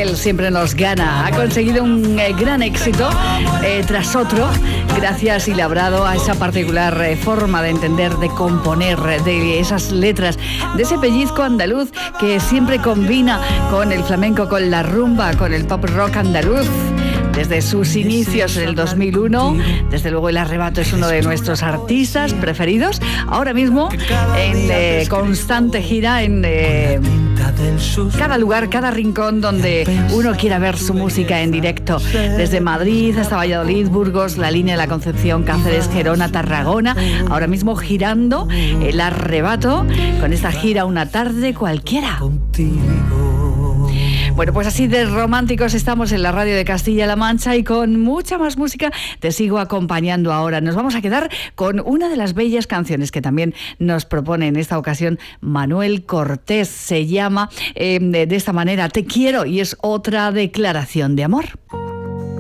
Él siempre nos gana. Ha conseguido un gran éxito tras otro, gracias y labrado a esa particular forma de entender, de componer, de esas letras, de ese pellizco andaluz que siempre combina con el flamenco, con la rumba, con el pop rock andaluz. Desde sus inicios en el 2001, desde luego El Arrebato es uno de nuestros artistas preferidos. Ahora mismo en constante gira en cada lugar, cada rincón donde uno quiera ver su música en directo. Desde Madrid hasta Valladolid, Burgos, La Línea de la Concepción, Cáceres, Gerona, Tarragona. Ahora mismo girando El Arrebato con esta gira Una tarde cualquiera. Bueno, pues así de románticos estamos en la radio de Castilla-La Mancha y con mucha más música te sigo acompañando ahora. Nos vamos a quedar con una de las bellas canciones que también nos propone en esta ocasión Manuel Cortés. Se llama de esta manera Te quiero y es otra declaración de amor.